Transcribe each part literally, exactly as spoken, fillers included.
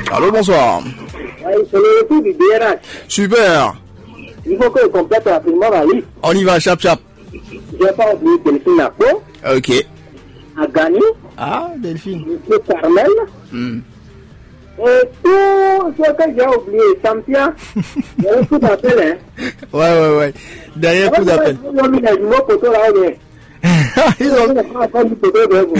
Allô, bonsoir. Oui, c'est le retour du D R H. Super. Il faut que je complète rapidement la liste. On y va, chap chap. Je n'ai pas oublié Delphine Napo. Ok. Agani. Ah, Delphine. Monsieur Carmel. Mm. Et tout ce que j'ai oublié, Champion. Il y a un coup d'appel, hein. Ouais, ouais, ouais. Derrière coup d'appel. Ils ont mis les jumeaux photos là, Ils ont...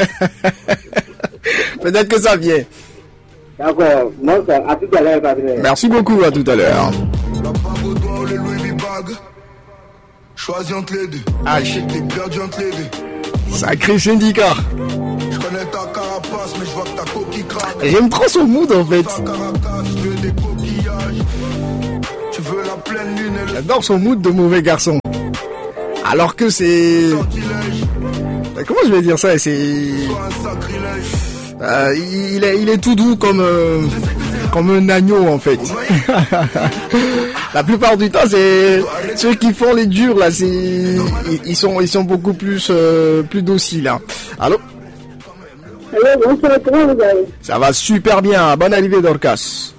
Peut-être que ça vient. D'accord. Non, à tout à l'heure. Merci beaucoup, à tout à l'heure. La bague au doigt ou le Louis V bag. Choisis entre les deux. Ah, t'es perdu entre les deux. Sacré syndicat. Je connais ta carapace, mais je vois que ta coquille craque. J'aime trop son mood en fait. Ta carapace, je veux des coquillages. Tu veux la pleine lune et le J'adore son mood de mauvais garçon. Alors que c'est... Comment je vais dire ça? C'est... un sacrilège. Euh, il, est, il est tout doux comme, euh, comme un agneau en fait. La plupart du temps, c'est ceux qui font les durs là, c'est ils, ils sont ils sont beaucoup plus euh, plus dociles. Hein. Allô? Allô, bonsoir, comment vous allez? Ça va super bien. Bonne arrivée Dorcas.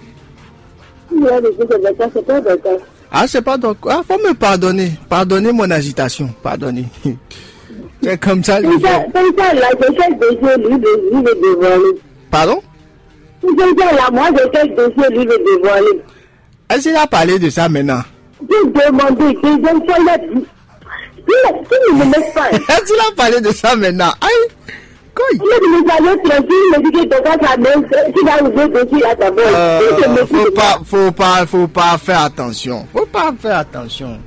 Ah, c'est pas donc. Ah, faut me pardonner. Pardonnez mon agitation. Pardonnez. C'est comme ça. C'est ça, c'est ça, là, je cherche des yeux, lui, lui, le dévoiler. Pardon? C'est ça, là, moi, je cherche des yeux, lui, le dévoiler. Est-ce qu'il a parlé de ça maintenant? J'ai demandé, j'ai demandé, il ne me laisse pas. Est-ce qu'il a parlé de ça maintenant? Aïe! Quoi? Il me allait tranquille, il me dit que ton cas, ça même, tu vas ouvrir dessus là d'abord. Euh, faut pas, faut pas, faut pas faire attention. Faut pas faire attention.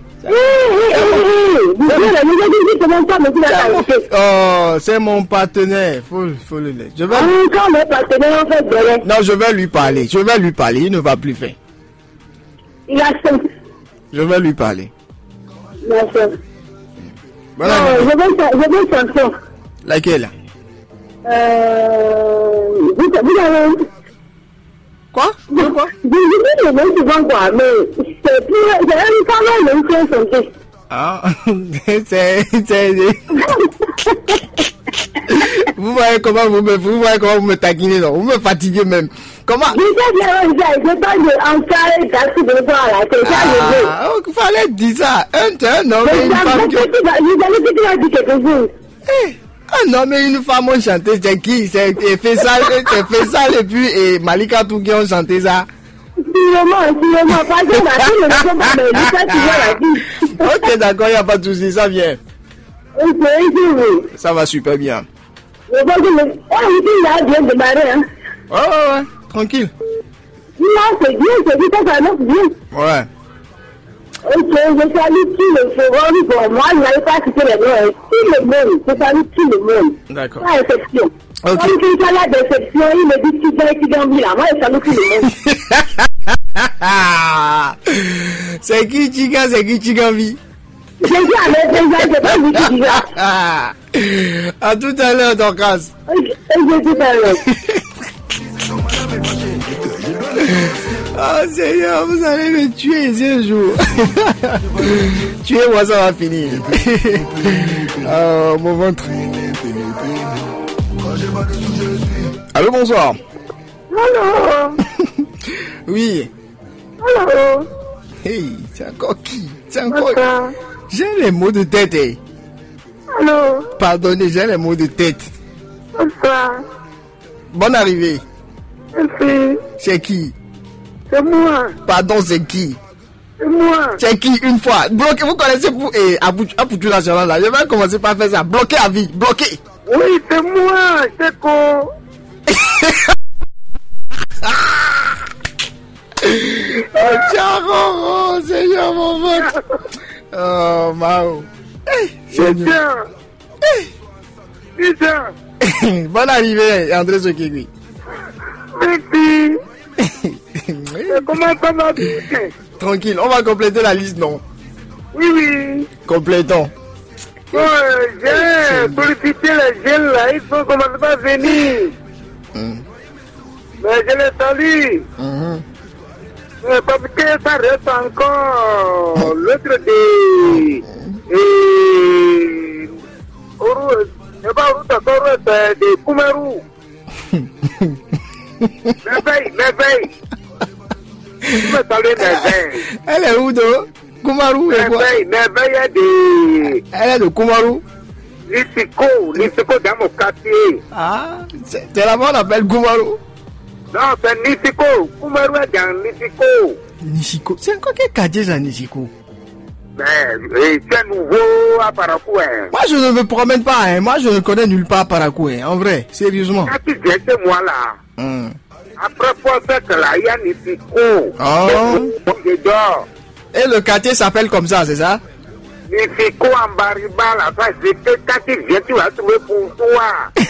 Oh, c'est mon partenaire. Faut, faut le laisser. Je vais... Non, je vais lui parler. Je vais lui parler. Il ne va plus faire. Il a cinq. Je vais lui parler. Il a cinq. Voilà. Non, je veux, je veux sanction. Laquelle? Euh, vous, vous avez... Quoi? Quoi? Je dis le même souvent quoi, mais c'est plus... C'est un travail même qui est santé. Ah, c'est... c'est... Vous voyez comment vous me... Vous voyez comment vous me taquinez, non? Vous me fatiguez même. Comment? Je sais bien, je parle d'encarrer d'assis de toi là, c'est ça le jeu. Ah, il fallait dire ça. Un, un homme et une femme qui... Vous avez dit qu'il a dit quelque chose. Eh, un homme et une femme ont chanté, c'est qui? C'est Faisal, c'est Faisal et puis et Malika tout qui ont chanté ça. Sûrement, sûrement, parce que ma fille ne répond pas, mais lui, ça, tu vois la vie. Ok, d'accord, il n'y a pas de souci, ça vient. Ok, oui. Ça va super bien. Je vois que le... Oh, oui, il a bien démarré, hein. Ouais, ouais, ouais, tranquille. Non, c'est bien, c'est bien, ça va bien. Ouais. Ok, je salue tout le forum. Bon, moi, je n'avais pas cité les noms. Tout le monde, je salue tout le monde. D'accord. Pas exception. Ok. Comme qu'il y a d'exception, il me dit qu'il y a qui gambi là. Moi, je salue tout le monde. C'est qui Chiga, c'est qui Chigambi? J'ai dit à mes présidents, je n'ai pas dit qui dit ça. À tout à l'heure, Dorcas. Ok, je tout à l'heure. Oh Seigneur, vous allez me tuer ce jour. Tuez-moi, ça va finir. Oh, mon ventre. Allô, bonsoir. Allô. Oui. Allô. Hey, c'est encore qui? C'est encore... Bonsoir. J'ai les mots de tête, eh. Allô. Pardonnez, j'ai les mots de tête. Bonsoir. Bonne arrivée. Merci. C'est qui? C'est moi. Pardon, c'est qui? C'est moi. C'est qui une fois? Bloquez, vous connaissez pour et Apoutu National là. Je vais commencer par faire ça. Bloquer à vie. Bloquer. Oui, c'est moi. C'est con. Oh, tiens, oh, oh, Seigneur, mon ventre. Oh, Mao. Hey, Seigneur. Putain. Bonne arrivée, André Sokigui. Merci. Comment ça va bien? Tranquille, on va compléter la liste, non? Oui, oui. Complétons. Bon, j'ai sollicité les jeunes là, ils sont commencés à venir. Mm. Mais je les salue. Mm-hmm. Mais parce que ça reste encore l'autre de... Et... Je ne sais pas où ça de Kumeru. Merveille, merveille. Tu me salues, merveille. Elle est où de Kumaru et quoi? Merveille, merveille est de... Elle est de Kumaru. Nisiko, Nisiko dans mon quartier. Ah, c'est c'est là-bas on appelle Kumaru. Non, c'est Nisiko. Kumaru est dans Nisiko. Nishiko. C'est encore quel quartier ça, Nishiko? Mais c'est nouveau à Parakou. Hein. Moi je ne me promène pas, hein. Moi je ne connais nulle part Parakou, hein. En vrai, sérieusement. Quand tu viens chez moi là, Hmm. après pour faire que là, il y a Nisiko. Oh. Je dors. Et le quartier s'appelle comme ça, c'est ça? Nisiko en Bariba là, ça c'est que quand tu viens, tu vas trouver pour toi.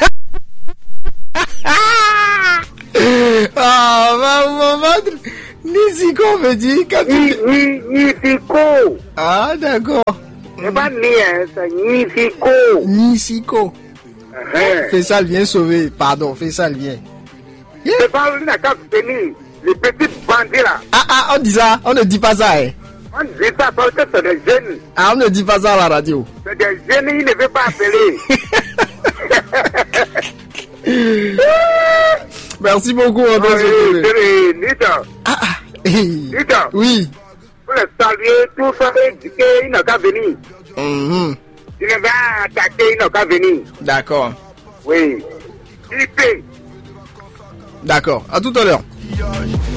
Ah, maman, maman. Nishiko me dit quand tu... Ni, ni, Nisiko. Ah, d'accord. C'est pas ni, hein, c'est Nisiko. Nishiko. Uh-huh. Faisal vient sauver. Pardon, Faisal vient. C'est pas une venir. Les petits bandits là. Ah, ah, on dit ça. On ne dit pas ça, hein. On dit ça parce que c'est des jeunes. Ah, on ne dit pas ça à la radio. C'est des jeunes, ils ne veulent pas appeler. Merci beaucoup, André. Oui, c'est Nita. Ah, ah. Hey. Nita. Oui. Pour les saluer, tout ça, ils n'ont qu'à venir. Mhm. Ils ne vont attaquer, ils n'ont qu'à venir. D'accord. Oui. Il paye. D'accord. À tout à l'heure. Coquillage.